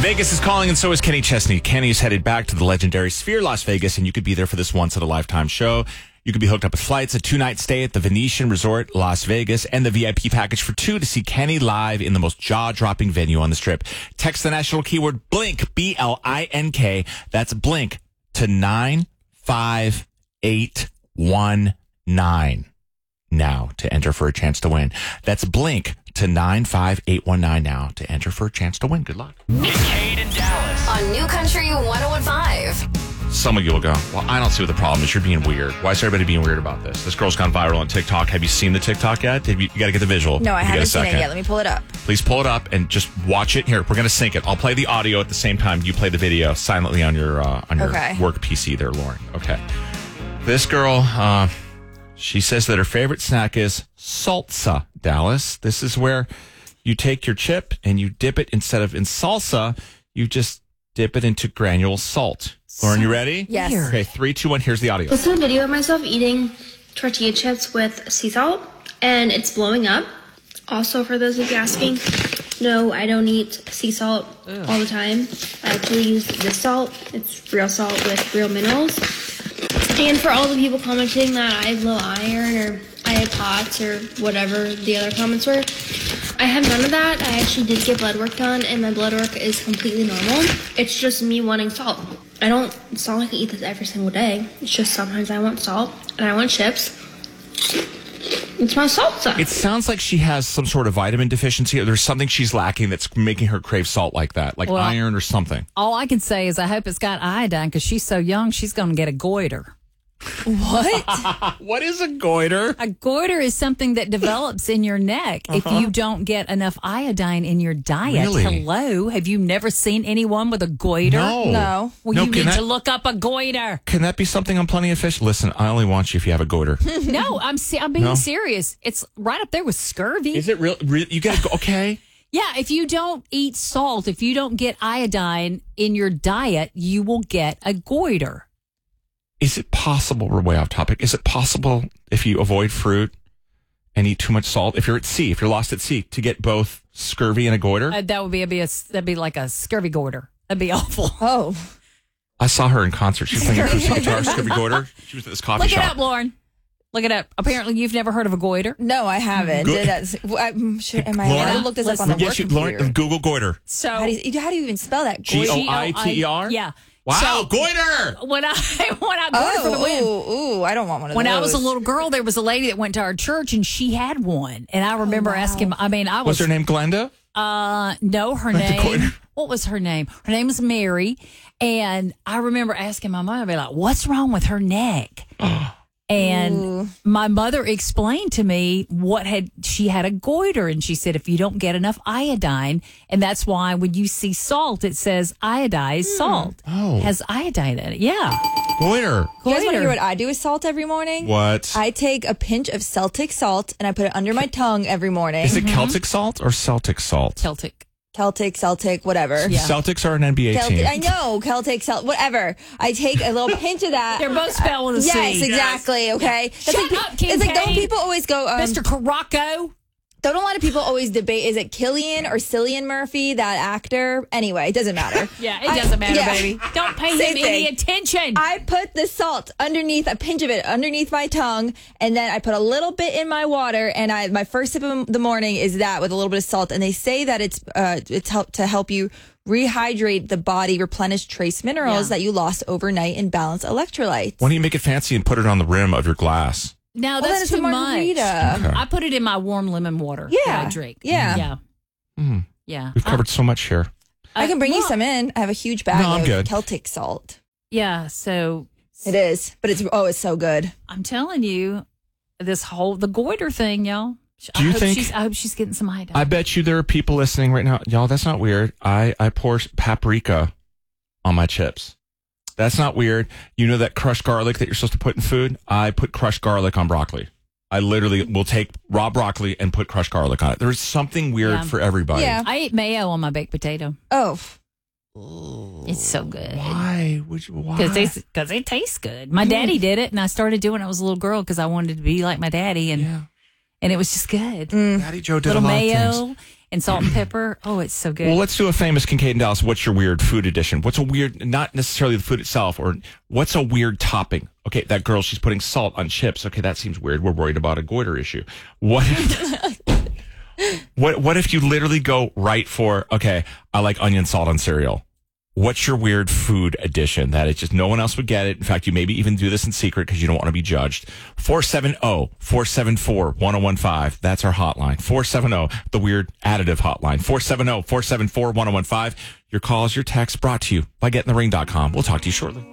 Vegas is calling, and so is Kenny Chesney. Kenny is headed back to the legendary Sphere Las Vegas, and you could be there for this once-in-a-lifetime show. You could be hooked up with flights, a 2-night stay at the Venetian Resort Las Vegas, and the VIP package for 2 to see Kenny live in the most jaw-dropping venue on the Strip. Text the national keyword BLINK, B-L-I-N-K. That's BLINK to 95819 now to enter for a chance to win. That's BLINK to 95819 now to enter for a chance to win. Good luck. Kate and Dallas on New Country 101.5. Some of you will go, well, I don't see what the problem is. You're being weird. Why is everybody being weird about this? This girl's gone viral on TikTok. Have you seen the TikTok yet? You got to get the visual. No, I haven't seen it yet. Let me pull it up. Please pull it up and just watch it. Here, we're going to sync it. I'll play the audio at the same time. You play the video silently on your work PC there, Lauren. Okay. This girl, she says that her favorite snack is salsa, Dallas. This is where you take your chip and you dip it, instead of in salsa, you just dip it into granule salt. Lauren, you ready? Yes. Okay, 3, 2, 1. Here's the audio. This is a video of myself eating tortilla chips with sea salt, and it's blowing up. Also, for those of you asking, no, I don't eat sea salt all the time. I actually use this salt. It's real salt with real minerals. And for all the people commenting that I have low iron or I have POTS or whatever the other comments were, I have none of that. I actually did get blood work done, and my blood work is completely normal. It's just me wanting salt. It's not like I eat this every single day. It's just sometimes I want salt and I want chips. It's my salsa. It sounds like she has some sort of vitamin deficiency, or there's something she's lacking that's making her crave salt like that, like iron or something. All I can say is I hope it's got iodine, because she's so young, she's going to get a goiter. What? What is a goiter? A goiter is something that develops in your neck if you don't get enough iodine in your diet. Really? Hello? Have you never seen anyone with a goiter? No. Well, you need to look up a goiter. Can that be something on Plenty of Fish? Listen, I only want you if you have a goiter. No, I'm being serious. It's right up there with scurvy. Is it real? You got to go, okay. Yeah, if you don't eat salt, if you don't get iodine in your diet, you will get a goiter. Is it possible, we're way off topic, is it possible if you avoid fruit and eat too much salt, if you're at sea, if you're lost at sea, to get both scurvy and a goiter? That'd be like a scurvy goiter. That'd be awful. Oh. I saw her in concert. She was playing acoustic guitar, scurvy goiter. She was at this coffee shop. Look it up, Lauren. Look it up. Apparently, you've never heard of a goiter. No, I haven't. Am I going to look this up on the work computer? Lauren, Google goiter. So how do you even spell that? Goiter? Yeah. Wow, so, goiter! When I goiter for the win. Ooh, I don't want one of those. When I was a little girl, there was a lady that went to our church, and she had one. And I remember asking, was her name Glenda? No, her name. What was her name? Her name was Mary. And I remember asking my mother, I'd be like, what's wrong with her neck? And my mother explained to me she had a goiter, and she said if you don't get enough iodine, and that's why when you see salt, it says iodized salt. Oh. Has iodine in it. Yeah. Goiter. You guys want to hear what I do with salt every morning? What? I take a pinch of Celtic salt and I put it under my tongue every morning. Is it Celtic salt or Celtic salt? Celtic, whatever. Yeah. Celtics are an NBA team. I know, Celtic, whatever. I take a little pinch of that. They're both spelled with a C. Yes, exactly, okay? Shut up, King It's like, don't Kane. people always go... Mr. Caraco? Don't a lot of people always debate, is it Cillian or Cillian Murphy, that actor? Anyway, it doesn't matter. Yeah, it doesn't matter, baby. Don't pay him any attention. I put the salt underneath, a pinch of it underneath my tongue, and then I put a little bit in my water, and my first sip of the morning is that with a little bit of salt. And they say that it's to help you rehydrate the body, replenish trace minerals that you lost overnight, and balance electrolytes. Why don't you make it fancy and put it on the rim of your glass? No, that's too much. Okay. I put it in my warm lemon water that I drink. Yeah. Yeah. We've covered so much here. I can bring you some in. I have a huge bag of Celtic salt. Yeah, so... It is, but it's so good. I'm telling you, the goiter thing, y'all. Do you think? I hope she's getting some iodine. I bet you there are people listening right now. Y'all, that's not weird. I pour paprika on my chips. That's not weird. You know that crushed garlic that you're supposed to put in food? I put crushed garlic on broccoli. I literally will take raw broccoli and put crushed garlic on it. There's something weird for everybody. Yeah. I ate mayo on my baked potato. Oh. It's so good. Why? Because it tastes good. My daddy did it, and I started doing it when I was a little girl because I wanted to be like my daddy, and it was just good. Daddy Joe did little a lot mayo, of things. and salt and pepper. Oh, it's so good. Well, let's do a famous Kincaid and Dallas. What's your weird food edition? What's a weird, not necessarily the food itself, or what's a weird topping? Okay, that girl, she's putting salt on chips. Okay, that seems weird. We're worried about a goiter issue. What if, what if you literally go right for, okay, I like onion salt on cereal. What's your weird food addition that it's just no one else would get it? In fact, you maybe even do this in secret because you don't want to be judged. 470-474-1015. That's our hotline. 470, the weird additive hotline. 470-474-1015. Your calls, your texts brought to you by GetInTheRing.com. We'll talk to you shortly.